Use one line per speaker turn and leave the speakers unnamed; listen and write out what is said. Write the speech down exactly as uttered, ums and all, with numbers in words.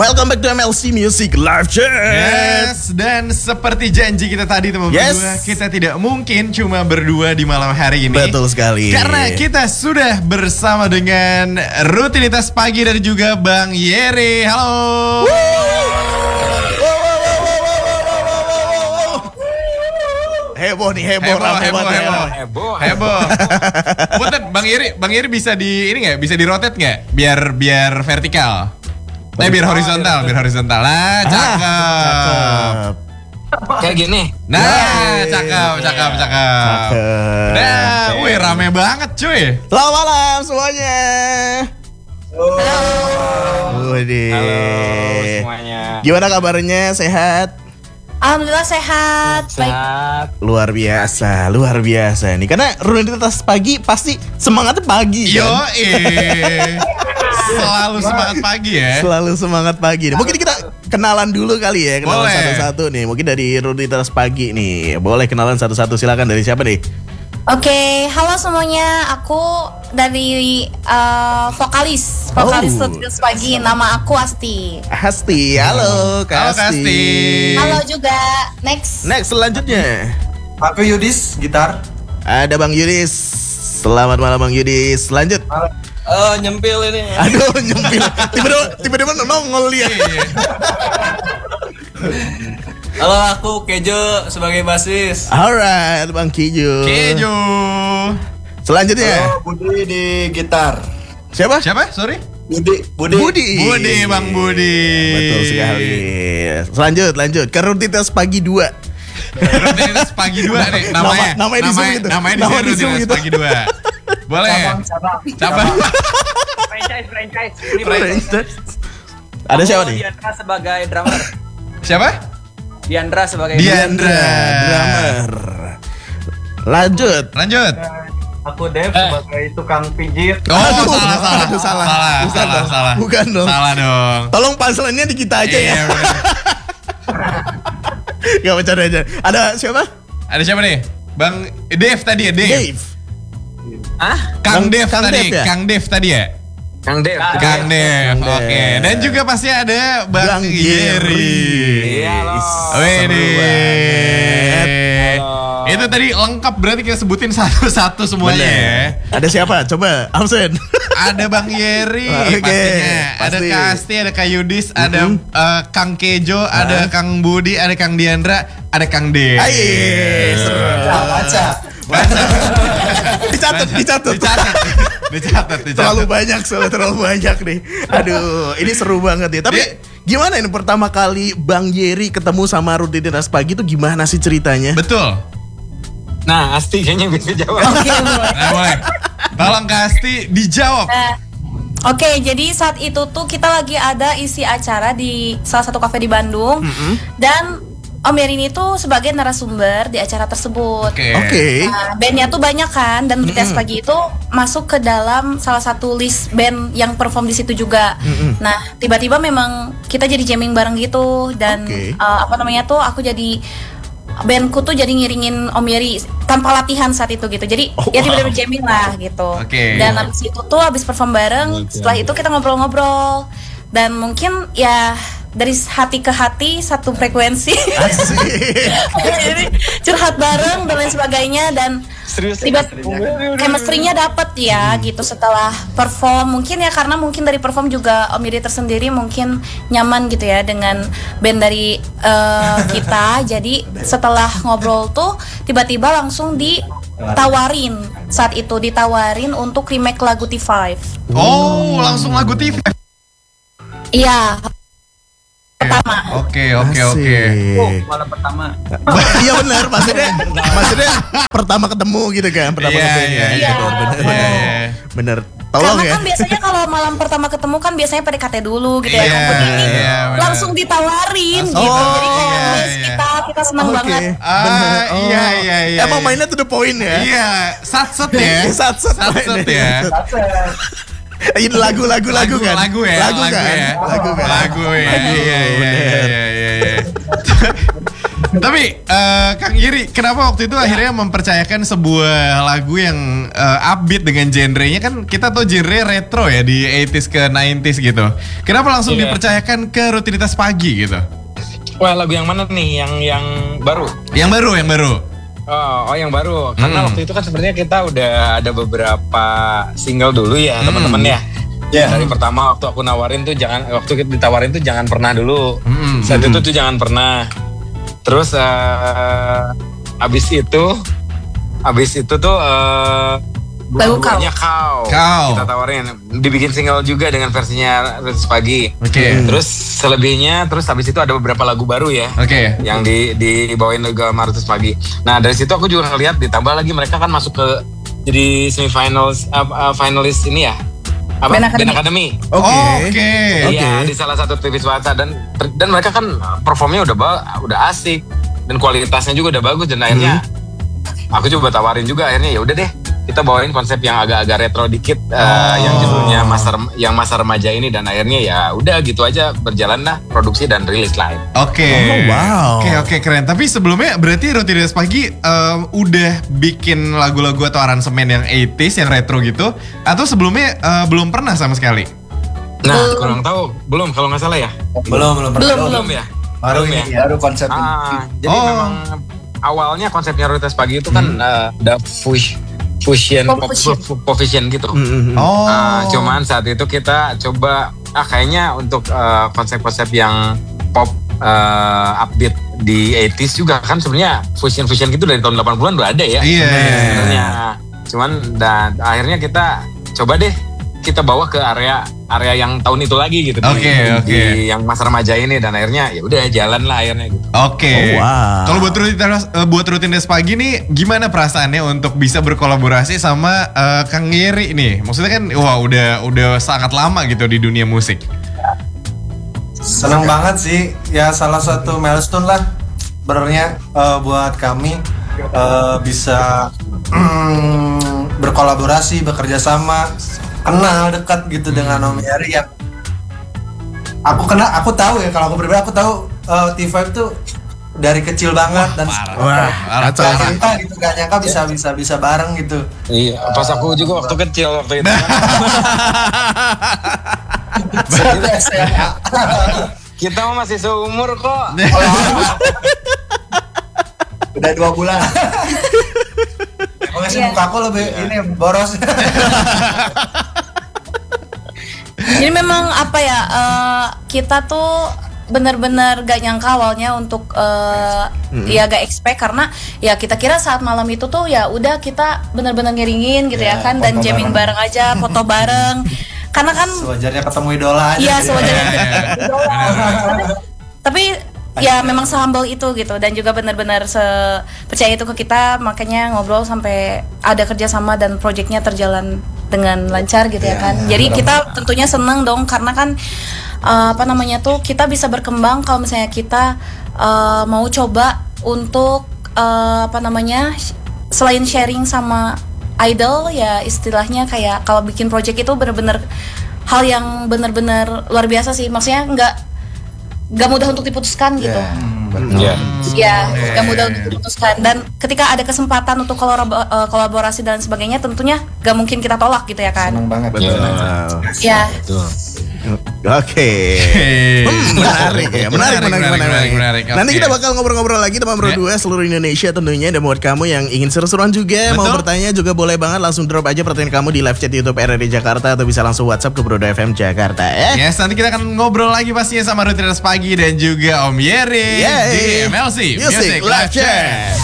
Welcome back to M L C Music Live Chat.
Yes, dan seperti janji kita tadi teman
Yes.
berdua, kita tidak mungkin cuma berdua di malam hari ini.
Betul sekali.
Karena kita sudah bersama dengan rutinitas pagi dan juga Bang Yeri. Halo.
Heboh nih, heboh,
Heboh,
Ram,
heboh,
hebat,
heboh,
hebat.
heboh, heboh. Punten, Bang Yeri, Bang Yeri bisa di ini nggak? Bisa di rotate nggak? Biar biar vertikal. Eh biar horizontal, biar horizontal. Nah, cakep.
Kayak gini.
Nah,
Yeay.
cakep, cakep, cakep.
Cakep.
Nah, wih rame banget cuy.
Selamat malam semuanya.
Halo.
Waduh.
Halo semuanya.
Gimana kabarnya? Sehat?
Alhamdulillah sehat. Baik.
Sehat.
Luar biasa, luar biasa nih. Karena rutinitas pagi pasti semangatnya pagi
Yo,
kan?
eh. Selalu semangat pagi ya.
Selalu semangat pagi. Mungkin kita kenalan dulu kali ya, kenalan
Boleh.
satu-satu nih. Mungkin dari rutinitas pagi nih. Boleh kenalan satu-satu, silakan dari siapa nih?
Oke, halo semuanya. Aku dari uh, vokalis, vokalis
Oh.
Rutinitas Pagi. Nama aku Asti.
Asti, halo Kak
Halo, Kak
Asti.
Asti.
Halo juga. Next.
Next selanjutnya
Aku Yudis, gitar.
ada Bang Yudis. Selamat malam Bang Yudis. Lanjut.
Oh, nyempil ini.
Aduh nyempil. Tiba-tiba tiba-tiba nongol dia.
Iya.
Halo, aku Kejo sebagai basis.
Alright, Bang Kijo.
Kejo.
Selanjutnya
Oh, Budi di gitar.
siapa?
Siapa? Sorry.
Budi, Budi.
Budi.
Budi, Bang Budi.
Betul sekali. Lanjut, lanjut ke rutinitas pagi dua.
Rutinitas pagi dua nih namanya.
Nama- namanya di Zoom gitu.
Namanya di
Nama
sini
di Zoom
rutinitas
gitu.
pagi dua. Boleh. Siapa?
franchise franchise ini
Franchise. Ada siapa nih?
Diandra sebagai drummer
Siapa?
Diandra sebagai
Diandra.
Drummer. Lanjut.
Lanjut.
Aku Dev sebagai tukang pijit.
Oh,
Aduh,
salah, salah,
aduh, salah.
salah,
Bukan
salah,
dong.
salah.
Bukan dong.
Salah dong.
Tolong punchline-nya di kita aja
Iya,
ya.
bener.
Gak bercanda aja. Ada siapa?
Ada siapa nih? Bang Dev tadi ya, Dev.
Dave.
Hah?
Kang
Bang-
Dev
Kang
tadi,
Dev ya?
Kang Dev tadi ya?
Kang Dev.
Kang Dev,
Kang Dev.
oke. Dan juga pasti ada Bang,
Bang
Yeri.
Iya, halo.
Wih
Seru banget.
Halo.
Itu tadi lengkap berarti kita sebutin satu-satu semuanya ya.
Bener. Ada siapa? Coba absen.
Ada Bang Yeri
Oke,
pastinya. Ada
pasti.
Kak Asti, ada Kak Yudis, ada
Mhm.
eh, Kang Kejo, ada Kang Budi, ada Kang Diandra, ada Kang De.
Aye, seru.
Baca.
Baca.
Dicatat, dicatat.
Dicatat. Dicatat, dicatat.
Terlalu banyak soalnya terlalu banyak nih. Aduh, ini seru banget ya. Tapi
Dia-
gimana ini pertama kali Bang Yeri ketemu sama rutinitas pagi itu gimana sih ceritanya?
Betul.
Nah, Asti kayaknya bisa jawab.
Nah, boleh. Tolong Kak Asti dijawab.
Nah, Oke, jadi saat itu tuh kita lagi ada isi acara di salah satu kafe di Bandung. Dan Om Yeri ini tuh sebagai narasumber di acara tersebut.
Oke.
Oke.
Nah, bandnya tuh banyak kan, dan Rutinitas Pagi itu masuk ke dalam salah satu list band yang perform di situ juga. Nah, tiba-tiba memang kita jadi jamming bareng gitu, dan
Oke.
uh, apa namanya tuh aku jadi bandku tuh jadi ngiringin Om Yeri tanpa latihan saat itu gitu. Jadi
Oh,
ya tiba-tiba
wow.
jamming lah gitu.
Oke.
Dan habis itu tuh habis perform bareng, setelah itu kita ngobrol-ngobrol, dan mungkin ya dari hati ke hati satu frekuensi. Jadi curhat bareng dan lain sebagainya, dan
Serius.
tiba chemistry-nya dapet ya gitu setelah perform. Mungkin ya karena mungkin dari perform juga Om Yeri tersendiri mungkin nyaman gitu ya dengan band dari eh, kita. Jadi setelah ngobrol tuh tiba-tiba langsung ditawarin, saat itu ditawarin untuk remake lagu T lima.
Oh, langsung lagu T V.
Iya, pertama.
Oke, oke, oke.
oh
Asik.
malam pertama
Iya benar, maksudnya maksudnya pertama ketemu gitu kan, pertama
Iya,
ketemu.
iya,
iya.
Bener, bener,
Iya,
bener.
iya.
Bener. Tolong
Karena
ya.
kan biasanya kalau malam pertama ketemu kan biasanya P D K T dulu gitu ya.
Iya,
Kemudian ini
iya, benar.
langsung ditawarin
Langsung.
gitu. Jadi
Oh,
kayak
iya,
miss
iya.
kita kita senang
Oke.
banget.
Ah,
Bener.
iya, iya, iya.
Emang
iya.
mainnya to the point ya.
Iya, satset ya.
Satset
Satset
mainnya.
ya.
Ini lagu lagu lagu kan.
Lagu ya,
Lagu
lagu
kan.
ya.
Lagu kan.
Lagu ya.
Lagu,
Iya, iya,
bener.
iya, iya, iya. Tapi eh, Kang Iri, kenapa waktu itu akhirnya mempercayakan sebuah lagu yang eh, upbeat dengan genrenya, kan kita tahu genre retro ya di delapan puluh ke sembilan puluh gitu. Kenapa langsung
Iya.
dipercayakan ke rutinitas pagi gitu?
Wah, lagu yang mana nih? Yang yang baru?
Yang baru, yang baru.
Oh, oh yang baru. Karena
Hmm.
waktu itu kan sebenarnya kita udah ada beberapa single dulu ya,
Hmm.
teman-teman ya.
Ya.
Dari pertama waktu aku nawarin tuh jangan, waktu kita ditawarin tuh jangan pernah dulu.
Hmm.
Saat itu tuh jangan pernah. Terus eh, abis itu, abis itu tuh eh,
Lagu Kau.
dua-duanya kau.
Kau.
Kita tawarin, dibikin single juga dengan versinya Rutinitas Pagi.
Oke.
Terus selebihnya, terus habis itu ada beberapa lagu baru ya.
Oke.
Yang di dibawain juga sama Rutinitas Pagi. Nah dari situ aku juga ngeliat, ditambah lagi mereka kan masuk ke jadi semifinals, uh, uh, finalis ini ya, apa?
Band Academy.
Band Academy.
Oke.
Oke.
Iya, di salah satu T V swasta, dan dan mereka kan performnya udah ba- udah asik dan kualitasnya juga udah bagus, dan akhirnya aku coba tawarin juga, akhirnya ya udah deh kita bawain konsep yang agak-agak retro dikit, uh, yang judulnya masa Rem- yang masa remaja ini, dan akhirnya ya udah gitu aja berjalan lah produksi dan rilis live.
Oke.
Oh, wow.
Oke, oke, keren. Tapi sebelumnya berarti Rutinitas Pagi em, udah bikin lagu-lagu atau aransemen yang delapan puluh yang retro gitu, atau sebelumnya eh, belum pernah sama sekali?
Nah, kurang tahu, belum kalau nggak salah ya.
Belum, belum pernah.
Belum,
Belum ya.
Baru
Belum
ini, baru konsep ini.
Ah, jadi
Oh.
memang awalnya konsepnya Rutinitas Pagi itu kan eh, ada fush, fusion,
Pop
pop,
fusion.
pop- pop fusion gitu.
Mm-mm.
Oh.
Ah, cuman saat itu kita coba, ah kayaknya untuk eh, konsep-konsep yang pop eh, upbeat di delapan puluh juga kan sebenarnya fusion-fusion gitu dari tahun delapan puluhan udah ada ya.
Iya.
Sebenarnya. Cuman dan akhirnya kita coba deh kita bawa ke area area yang tahun itu lagi gitu. di-
Oke, oke.
Di yang masa remaja ini, dan akhirnya ya udah jalan lah akhirnya gitu.
Oke.
Oh, wow.
Kalau buat rutinitas eh, buat rutinitas pagi nih, gimana perasaannya untuk bisa berkolaborasi sama eh, Kang Iri nih? Maksudnya kan, wah udah udah sangat lama gitu di dunia musik.
Senang banget sih, ya salah satu milestone lah sebenarnya eh, buat kami eh, bisa mm, berkolaborasi, bekerja sama, kenal dekat gitu dengan Om Yari yang aku kenal, aku tahu ya, kalau aku pribadi aku tahu eh, T lima tuh dari kecil banget dan
Wah, kacau.
gak nyangka gitu, gak nyangka bisa bisa bisa bareng gitu.
Iya, pas aku juga waktu kecil waktu itu.
Itu S M A.
Kita mah masih seumur kok.
Udah dua bulan. Emang sih
Iya.
muka aku lebih ini boros.
Jadi memang apa ya, eh, kita tuh benar-benar gak nyangka awalnya untuk eh, ya gak expect, karena ya kita kira saat malam itu tuh ya udah kita benar-benar ngiringin gitu ya,
Ya,
kan, dan
foto
jamming bareng.
bareng.
aja, foto bareng. Karena kan
Sewajarnya ketemu idola aja.
iya
gitu.
sewajarnya idola. Tapi, tapi ya memang sehumble itu gitu, dan juga benar-benar se- percaya itu ke kita, makanya ngobrol sampai ada kerjasama dan proyeknya terjalan dengan lancar gitu ya,
Iya,
kan.
iya,
Jadi
benar.
kita tentunya seneng dong, karena kan uh, apa namanya tuh kita bisa berkembang kalau misalnya kita uh, mau coba untuk uh, apa namanya sh- selain sharing sama idol, ya istilahnya kayak kalau bikin project itu bener-bener hal yang bener-bener luar biasa sih, maksudnya nggak nggak mudah untuk diputuskan gitu.
Iya.
Ya, gak mudah untuk diputuskan, dan ketika ada kesempatan untuk kolorabo- eh, kolaborasi dan sebagainya, tentunya gak mungkin kita tolak gitu ya kan.
Seneng banget.
Wow.
Ya,
Oke. Hmm, menarik ya, menarik, menarik, menarik, menarik,
menarik.
Nanti
Oke.
kita bakal ngobrol-ngobrol lagi teman Bro
Ya.
dua seluruh Indonesia tentunya. Dan buat kamu yang ingin seru-seruan juga, mau
Betul.
bertanya juga boleh banget, langsung drop aja pertanyaan kamu di live chat YouTube R R D Jakarta, atau bisa langsung WhatsApp ke Bro dua F M Jakarta ya.
Yes, nanti kita akan ngobrol lagi pastinya sama Rutinitas Pagi dan juga Om Yeri
Yeay.
di M L C
Music Live Chat.